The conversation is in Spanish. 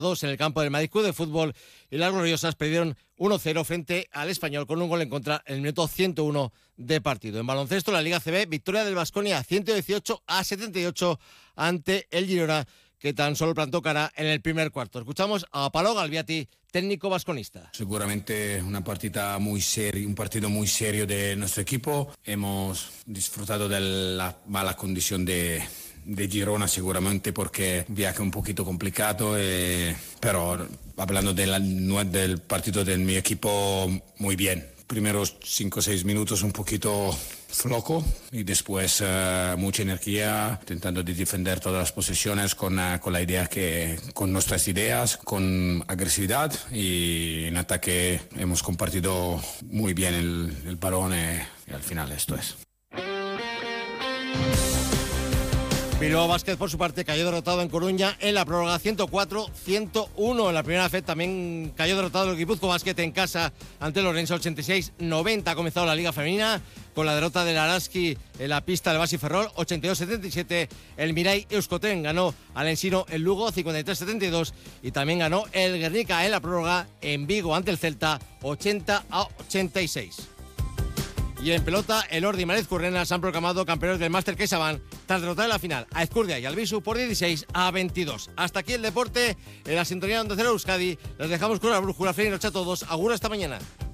2 en el campo del Madrid Club de Fútbol y las Gloriosas perdieron 1-0 frente al Español con un gol en contra en el minuto 101 de partido. En baloncesto, la Liga CB, victoria del Baskonia 118-78 ante el Girona, que tan solo plantó cara en el primer cuarto. Escuchamos a Paolo Galviati, técnico vasconista. Seguramente un partido muy serio de nuestro equipo. Hemos disfrutado de la mala condición de Girona seguramente porque viaje un poquito complicado, pero hablando del partido de mi equipo, muy bien. Primeros 5 o 6 minutos un poquito flojo y después mucha energía, intentando de defender todas las posiciones con la idea con nuestras ideas, con agresividad, y en ataque hemos compartido muy bien el balón y al final esto es. Bilbao Basket, por su parte, cayó derrotado en Coruña en la prórroga 104-101. En la primera vez también cayó derrotado el Guipúzcoa Basket en casa ante el Orense 86-90. Ha comenzado la Liga Femenina con la derrota del Araski en la pista del Basi Ferrol 82-77. El Mirai Euskotren ganó al Ensino el Lugo 53-72 y también ganó el Guernica en la prórroga en Vigo ante el Celta 80-86. Y en pelota, el Ordi y Manuel Currena se han proclamado campeones del Máster CaixaBank tras derrotar en la final a Ezcurdia y Albisu por 16-22. Hasta aquí el deporte en la sintonía de Onda Cero Euskadi. Les dejamos con la brújula. Feliz noche a todos. Agur, hasta mañana.